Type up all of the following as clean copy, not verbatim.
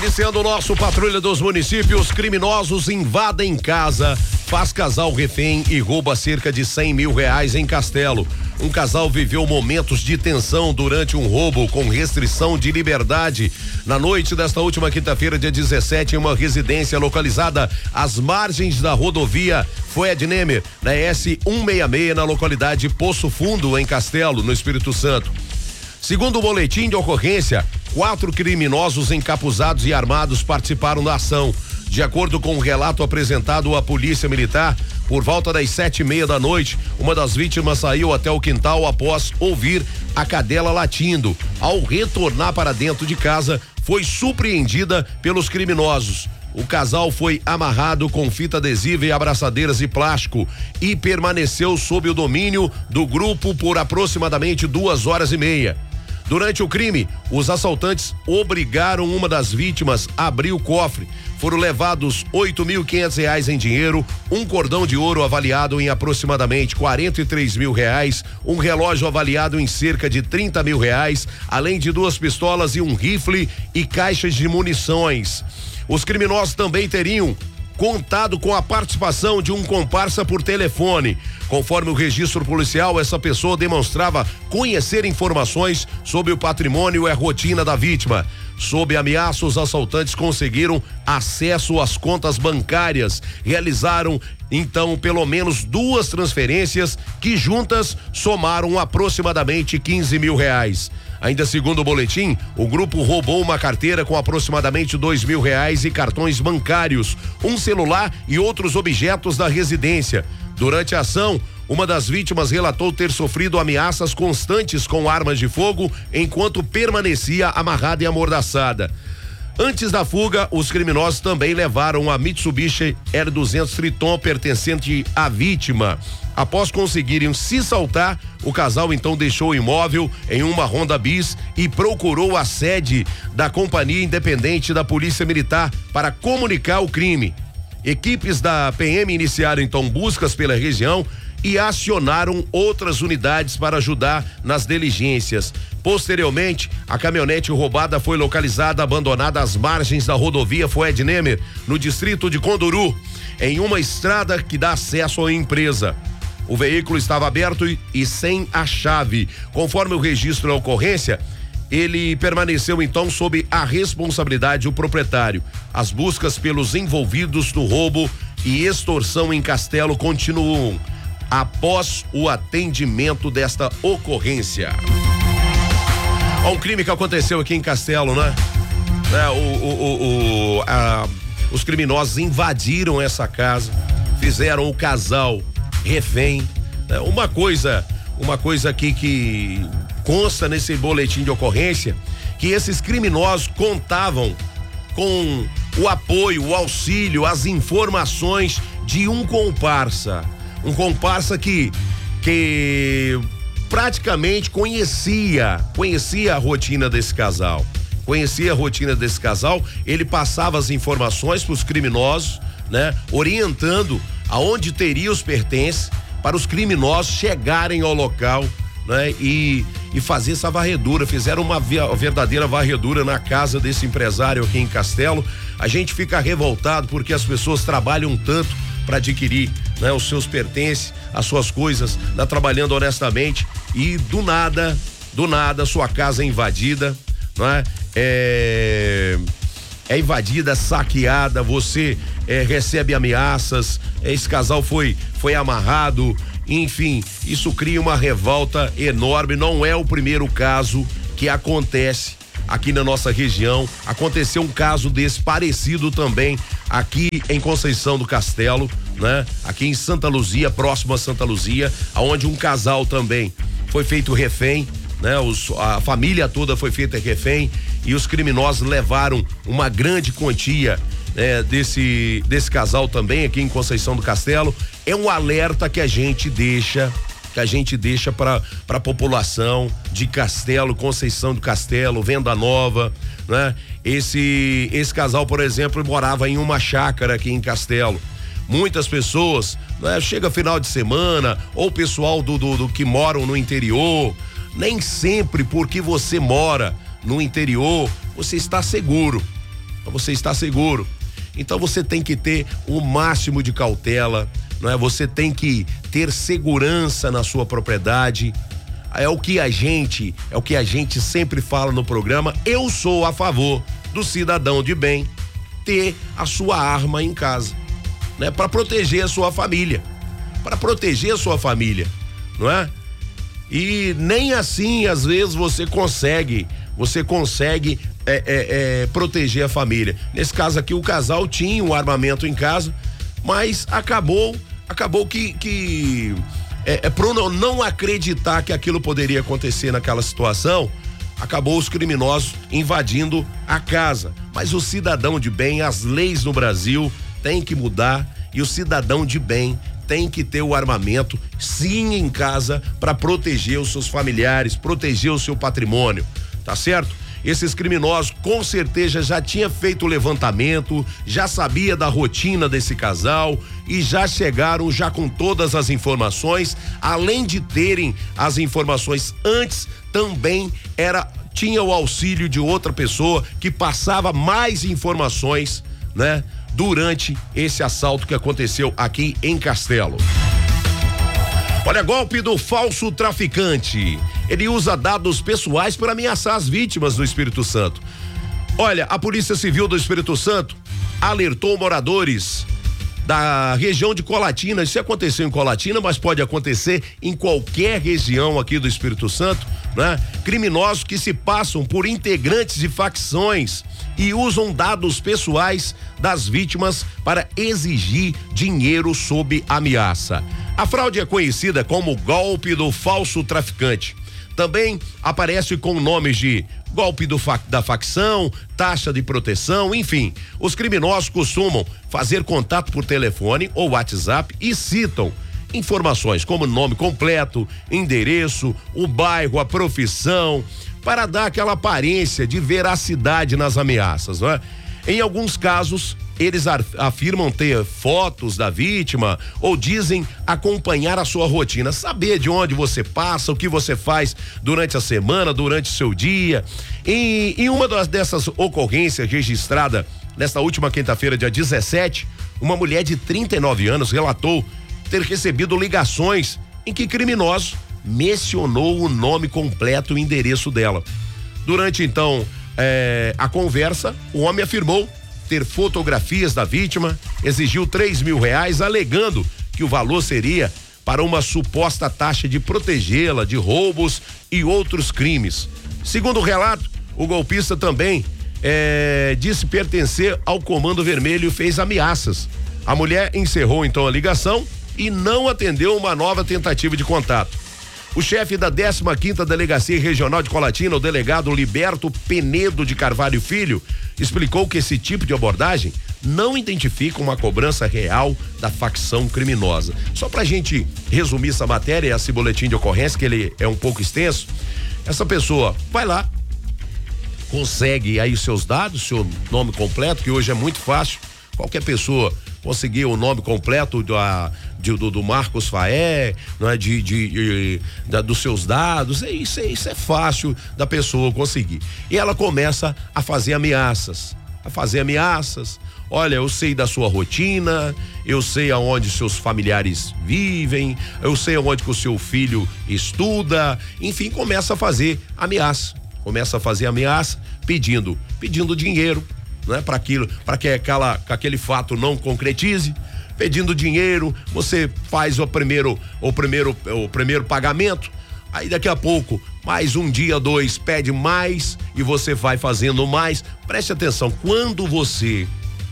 Iniciando o nosso Patrulha dos Municípios, criminosos invadem casa, faz casal refém e rouba cerca de R$100 mil em Castelo. Um casal viveu momentos de tensão durante um roubo com restrição de liberdade. Na noite desta última quinta-feira, dia 17, em uma residência localizada às margens da rodovia Fued Nemer, na S-166, na localidade Poço Fundo, em Castelo, no Espírito Santo. Segundo o boletim de ocorrência, 4 criminosos encapuzados e armados participaram da ação. De acordo com o relato apresentado à Polícia Militar, por volta das 7:30 da noite, uma das vítimas saiu até o quintal após ouvir a cadela latindo. Ao retornar para dentro de casa, foi surpreendida pelos criminosos. O casal foi amarrado com fita adesiva e abraçadeiras de plástico e permaneceu sob o domínio do grupo por aproximadamente 2h30. Durante o crime, os assaltantes obrigaram uma das vítimas a abrir o cofre. Foram levados R$8.500 em dinheiro, um cordão de ouro avaliado em aproximadamente R$43 mil, um relógio avaliado em cerca de R$30 mil, além de 2 pistolas e um rifle e caixas de munições. Os criminosos também teriam contado com a participação de um comparsa por telefone. Conforme o registro policial, essa pessoa demonstrava conhecer informações sobre o patrimônio e a rotina da vítima. Sob ameaça, os assaltantes conseguiram acesso às contas bancárias. Realizaram, então, pelo menos 2 transferências que juntas somaram aproximadamente R$15 mil. Ainda segundo o boletim, o grupo roubou uma carteira com aproximadamente R$2 mil e cartões bancários, um celular e outros objetos da residência. Durante a ação, uma das vítimas relatou ter sofrido ameaças constantes com armas de fogo enquanto permanecia amarrada e amordaçada. Antes da fuga, os criminosos também levaram a Mitsubishi R200 Triton pertencente à vítima. Após conseguirem se saltar, o casal então deixou o imóvel em uma Honda Bis e procurou a sede da Companhia Independente da Polícia Militar para comunicar o crime. Equipes da PM iniciaram então buscas pela região e acionaram outras unidades para ajudar nas diligências. Posteriormente, a caminhonete roubada foi localizada abandonada às margens da rodovia Fued Nemer, no distrito de Conduru, em uma estrada que dá acesso à empresa. O veículo estava aberto e sem a chave. Conforme o registro da ocorrência, ele permaneceu então sob a responsabilidade do proprietário. As buscas pelos envolvidos no roubo e extorsão em Castelo continuam após o atendimento desta ocorrência. Um crime que aconteceu aqui em Castelo, né? Os criminosos invadiram essa casa, fizeram o casal refém. Uma coisa aqui que consta nesse boletim de ocorrência, que esses criminosos contavam com o apoio, o auxílio, as informações de um comparsa que praticamente conhecia a rotina desse casal. Ele passava as informações para os criminosos, né? Orientando aonde teria os pertences para os criminosos chegarem ao local, né? E fazer essa varredura. Fizeram uma verdadeira varredura na casa desse empresário aqui em Castelo. A gente fica revoltado porque as pessoas trabalham tanto para adquirir, né, os seus pertences, as suas coisas, né, trabalhando honestamente, e do nada sua casa é invadida, né? É invadida, saqueada, você recebe ameaças, esse casal foi amarrado, enfim, isso cria uma revolta enorme. Não é o primeiro caso que acontece aqui na nossa região. Aconteceu um caso desse parecido também aqui em Conceição do Castelo, né? Aqui em Santa Luzia, próximo a Santa Luzia, aonde um casal também foi feito refém, né? A família toda foi feita refém e os criminosos levaram uma grande quantia, né, desse casal também aqui em Conceição do Castelo. É um alerta que a gente deixa para a população de Castelo, Conceição do Castelo, Venda Nova, né? Esse casal, por exemplo, morava em uma chácara aqui em Castelo. Muitas pessoas, né, chega final de semana, ou pessoal do que moram no interior, nem sempre porque você mora no interior você está seguro. para você estar seguro. Então você tem que ter o máximo de cautela, não é? Você tem que ter segurança na sua propriedade. É o que a gente sempre fala no programa. Eu sou a favor do cidadão de bem ter a sua arma em casa, né? Para proteger a sua família, não é? E nem assim às vezes você consegue proteger a família. Nesse caso aqui o casal tinha um armamento em casa, mas acabou que por não acreditar que aquilo poderia acontecer naquela situação, acabou os criminosos invadindo a casa. Mas o cidadão de bem, as leis no Brasil têm que mudar e o cidadão de bem tem que ter o armamento sim em casa para proteger os seus familiares, proteger o seu patrimônio, tá certo? Esses criminosos com certeza já tinha feito o levantamento, já sabia da rotina desse casal e já chegaram já com todas as informações. Além de terem as informações antes, também tinha o auxílio de outra pessoa que passava mais informações, né? Durante esse assalto que aconteceu aqui em Castelo. Olha, golpe do falso traficante. Ele usa dados pessoais para ameaçar as vítimas do Espírito Santo. Olha, a Polícia Civil do Espírito Santo alertou moradores da região de Colatina. Isso aconteceu em Colatina, mas pode acontecer em qualquer região aqui do Espírito Santo, né? Criminosos que se passam por integrantes de facções e usam dados pessoais das vítimas para exigir dinheiro sob ameaça. A fraude é conhecida como golpe do falso traficante. Também aparece com nomes de golpe da facção, taxa de proteção, enfim. Os criminosos costumam fazer contato por telefone ou WhatsApp e citam informações como nome completo, endereço, o bairro, a profissão, para dar aquela aparência de veracidade nas ameaças, não é? Em alguns casos, eles afirmam ter fotos da vítima ou dizem acompanhar a sua rotina, saber de onde você passa, o que você faz durante a semana, durante o seu dia. E em uma dessas ocorrências registrada nesta última quinta-feira, dia 17, uma mulher de 39 anos relatou ter recebido ligações em que criminosos mencionou o nome completo e o endereço dela. Durante então a conversa, o homem afirmou ter fotografias da vítima, exigiu R$3.000, alegando que o valor seria para uma suposta taxa de protegê-la de roubos e outros crimes. Segundo o relato, o golpista também disse pertencer ao Comando Vermelho e fez ameaças. A mulher encerrou então a ligação e não atendeu uma nova tentativa de contato. O chefe da 15ª Delegacia Regional de Colatina, o delegado Liberto Penedo de Carvalho Filho, explicou que esse tipo de abordagem não identifica uma cobrança real da facção criminosa. Só pra gente resumir essa matéria, esse boletim de ocorrência, que ele é um pouco extenso, essa pessoa vai lá, consegue aí os seus dados, seu nome completo, que hoje é muito fácil, qualquer pessoa conseguir o nome completo do Marcos Faé, não é? Dos seus dados, isso é fácil da pessoa conseguir. E ela começa a fazer ameaças. Olha, eu sei da sua rotina, eu sei aonde seus familiares vivem, eu sei aonde que o seu filho estuda, enfim, começa a fazer ameaça. Pedindo dinheiro, né? Para que aquele fato não concretize, pedindo dinheiro, você faz o primeiro pagamento, aí daqui a pouco, mais um dia, dois, pede mais e você vai fazendo mais. Preste atenção, quando você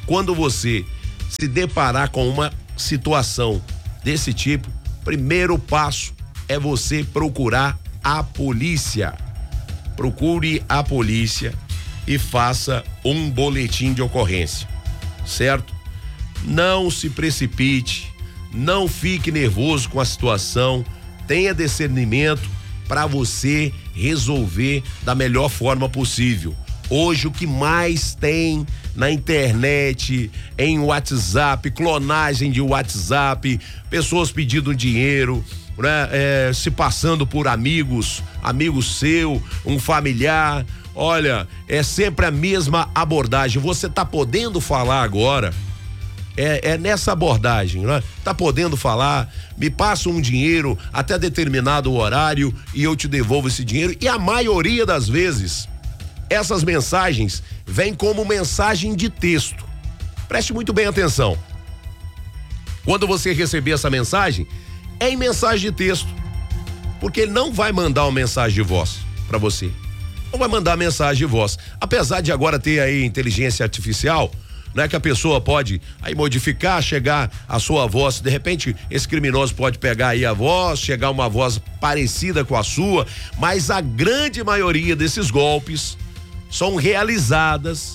se deparar com uma situação desse tipo, primeiro passo é você procurar a polícia. Procure a polícia e faça um boletim de ocorrência, certo? Não se precipite, não fique nervoso com a situação, tenha discernimento para você resolver da melhor forma possível. Hoje o que mais tem na internet, em WhatsApp, clonagem de WhatsApp, pessoas pedindo dinheiro, né? Se passando por amigos seu, um familiar, Olha, é sempre a mesma abordagem. Você tá podendo falar agora? É nessa abordagem, né? Tá podendo falar, me passa um dinheiro até determinado horário e eu te devolvo esse dinheiro. E a maioria das vezes, essas mensagens vêm como mensagem de texto. Preste muito bem atenção. Quando você receber essa mensagem, é em mensagem de texto. Porque ele não vai mandar uma mensagem de voz para você. Não vai mandar mensagem de voz. Apesar de agora ter aí inteligência artificial, não é que a pessoa pode aí modificar, chegar a sua voz, de repente esse criminoso pode pegar aí a voz, chegar uma voz parecida com a sua, mas a grande maioria desses golpes são realizados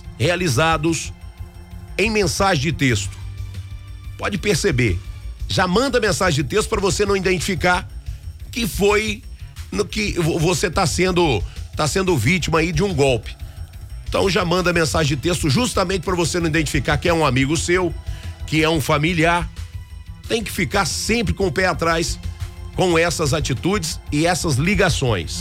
em mensagem de texto. Pode perceber, já manda mensagem de texto para você não identificar que foi no que você tá sendo vítima aí de um golpe. Então já manda mensagem de texto justamente para você não identificar que é um amigo seu, que é um familiar. Tem que ficar sempre com o pé atrás com essas atitudes e essas ligações.